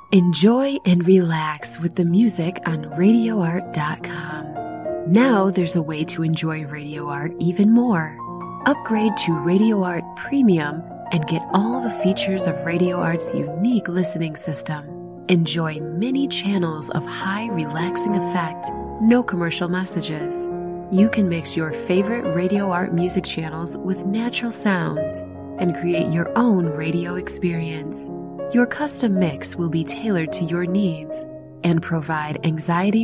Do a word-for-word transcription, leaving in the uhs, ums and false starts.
Enjoy and relax with the music on radio art dot com. Now there's a way to enjoy Radio Art even more. Upgrade to Radio Art Premium and get all the features of Radio Art's unique listening system. Enjoy many channels of high relaxing effect, no commercial messages. You can mix your favorite Radio Art music channels with natural sounds and create your own radio experience. Your custom mix will be tailored to your needs and provide anxiety